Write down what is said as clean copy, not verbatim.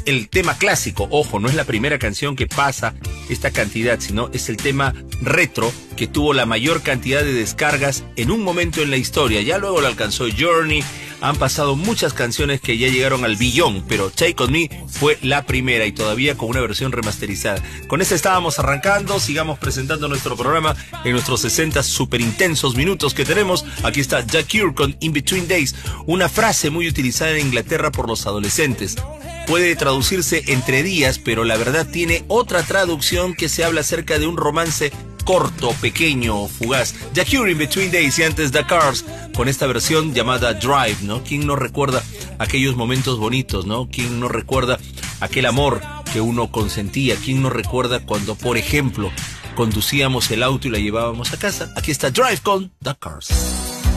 el tema clásico. Ojo, no es la primera canción que pasa esta cantidad, sino es el tema retro que tuvo la mayor cantidad de descargas en un momento en la historia. Ya luego lo alcanzó Journey, han pasado muchas canciones que ya llegaron al billón, pero Take On Me fue la primera y todavía con una versión remasterizada. Con esta estábamos arrancando, sigamos presentando nuestro programa en nuestros 60 super intensos minutos que tenemos. Aquí está The Cure con In Between Days, una frase muy utilizada en Inglaterra por los adolescentes. Puede traducirse entre días, pero la verdad tiene otra traducción que se habla acerca de un romance corto, pequeño, fugaz. The Cure, In Between Days, y antes The Cars, con esta versión llamada Drive, ¿no? ¿Quién no recuerda aquellos momentos bonitos, ¿no? ¿Quién no recuerda aquel amor que uno consentía? ¿Quién no recuerda cuando, por ejemplo, conducíamos el auto y la llevábamos a casa? Aquí está Drive con The Cars.